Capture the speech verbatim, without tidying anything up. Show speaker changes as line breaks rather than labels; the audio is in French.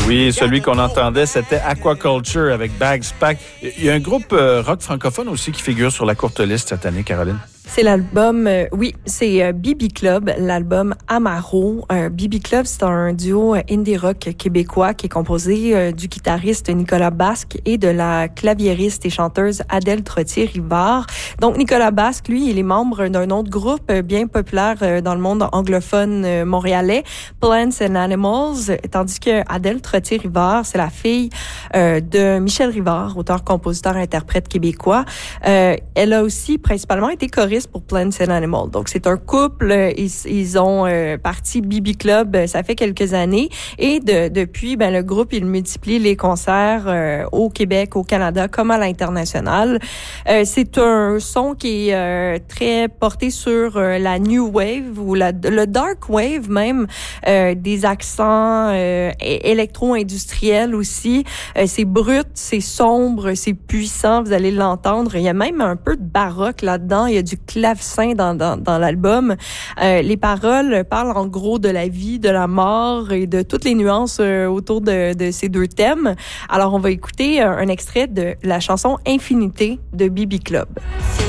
Oui, celui qu'on entendait, c'était Aquaculture avec Bags Pack. Il y a un groupe euh, rock francophone aussi qui figure sur la courte liste cette année, Caroline.
C'est l'album, euh, oui, c'est euh, B B Club, l'album Amaro. Euh, B B Club, c'est un duo indie rock québécois qui est composé euh, du guitariste Nicolas Basque et de la claviériste et chanteuse Adèle Trottier-Rivard. Donc, Nicolas Basque, lui, il est membre d'un autre groupe euh, bien populaire euh, dans le monde anglophone euh, montréalais, Plants and Animals, tandis que Adèle Trottier-Rivard, c'est la fille euh, de Michel Rivard, auteur, compositeur, interprète québécois. Euh, elle a aussi principalement été choriste pour Plants and Animals. Donc, c'est un couple. Ils, ils ont euh, parti B B Club, ça fait quelques années. Et de, depuis, ben, le groupe, il multiplie les concerts euh, au Québec, au Canada, comme à l'international. Euh, c'est un son qui est euh, très porté sur euh, la New Wave ou la, le Dark Wave même, euh, des accents euh, électro-industriels aussi. Euh, c'est brut, c'est sombre, c'est puissant, vous allez l'entendre. Il y a même un peu de baroque là-dedans. Il y a du clavecin dans, dans, dans l'album. Euh, les paroles parlent en gros de la vie, de la mort et de toutes les nuances euh, autour de, de ces deux thèmes. Alors, on va écouter un, un extrait de la chanson Infinité de B B Club.